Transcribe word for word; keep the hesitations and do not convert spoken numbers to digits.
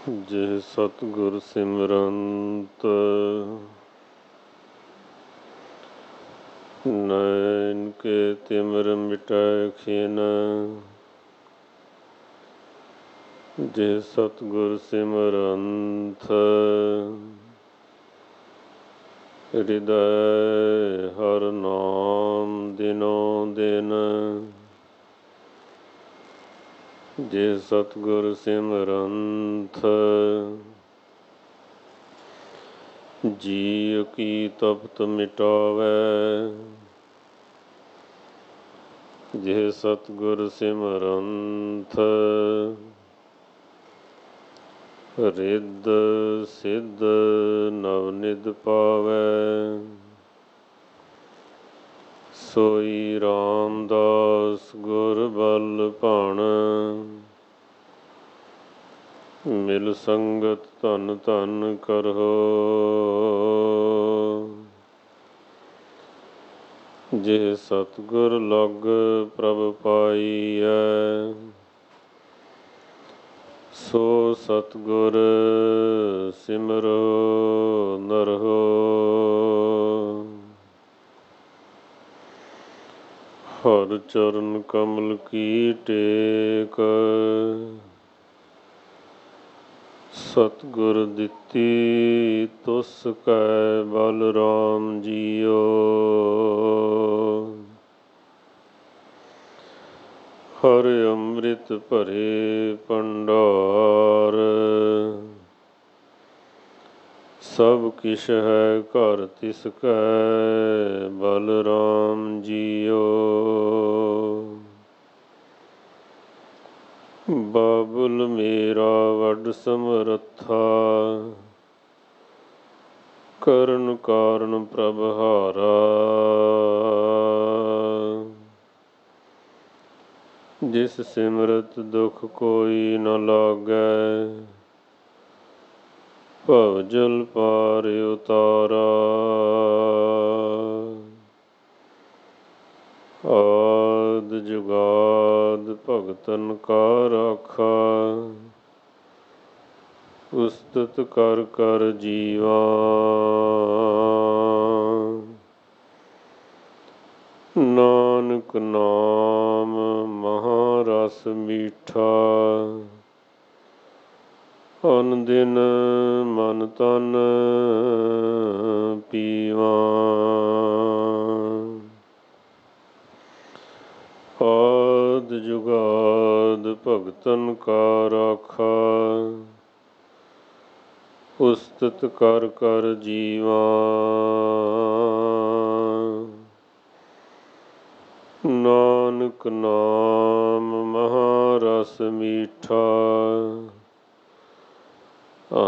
ਜੇ ਸਤਿਗੁਰ ਸਿਮਰੰਤ ਨੈਣ ਕੇ ਤਿਮਿਰ ਮਿਟਾਏ ਖਿਨ। ਜੇ ਸਤਿਗੁਰ ਸਿਮਰੰਤ ਹਿਰਦੈ ਹਰਿ ਨਾਮ ਦਿਨੋ ਦਿਨ। ਜੇ ਸਤਿਗੁਰ ਸਿਮਰੰਤ ਜੀਅ ਕੀ ਤਪਤ ਮਿਟਾਵੈ। ਜੇ ਸਤਿਗੁਰ ਸਿਮਰੰਤ ਰਿੱਧ ਸਿੱਧ ਨਵਨਿਧ ਪਾਵੈ। ਸੋਈ ਰਾਮਦਾਸ ਗੁਰ ਬਲ ਭਾਣ ਮਿਲ ਸੰਗਤ ਧਨ ਧਨ ਕਰਹੁ। ਜੇ ਸਤਿਗੁਰ ਲਗ ਪ੍ਰਭ ਪਾਈਐ ਸੋ ਸਤਿਗੁਰ ਸਿਮਰੋ ਨਰਹੁ। ਹਰਿ ਚਰਨ ਕਮਲ ਕੀ ਟੇਕ ਸਤਿਗੁਰ ਦਿੱਤੀ ਤੁਸ ਕੈ ਬਲ ਰਾਮ ਜੀਓ। ਹਰਿ ਅੰਮ੍ਰਿਤ ਭਰੇ ਭੰਡਾਰ ਸਭ ਕਿਛ ਹੈ ਘਰ ਤਿਸ ਕੈ ਬਲ ਰਾਮ ਜੀਓ। ਬਾਬੁਲ ਮੇਰਾ ਵੱਡ ਸਮਰੱਥਾ ਕਰਨ ਕਾਰਨ ਪ੍ਰਭ ਹਾਰਾ। ਜਿਸ ਸਿਮਰਤ ਦੁਖ ਕੋਈ ਨ ਲਾਗੈ ਭਵ ਜਲ ਪਾਰ ਉਤਾਰਾ। ਆਦਿ ਜੁਗਾਦ ਭਗਤਨ ਕਾ ਰਾਖਾ ਉਸਤਤ ਕਰ ਕਰ ਜੀਵਾ। ਨਾਨਕ ਨਾਮ ਮਹਾ ਰਸ ਮੀਠਾ ਅਨ ਦਿਨ ਮਨ ਤਨ ਪੀਵਾ। ਆਦਿ ਜੁਗਾਦ ਭਗਤਨ ਕਾ ਰਾਖਾ ਉਸਤਤ ਕਰ ਕਰ ਜੀਵਾ। ਨਾਨਕ ਨਾਮ ਮਹਾ ਰਸ ਮੀਠਾ